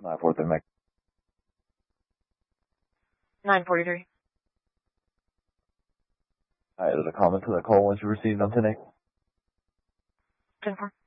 943, Mike. 943. Alright, there's a comment to the call once you received them today. 10-4.